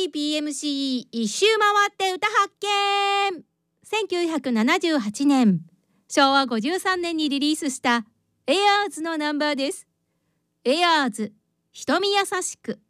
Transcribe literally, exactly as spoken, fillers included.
ーピーエムシー 一周回って歌発見。せんきゅうひゃくななじゅうはちねん、しょうわごじゅうさんねんにリリースしたエアーズのナンバーです。エアーズ、瞳優しく。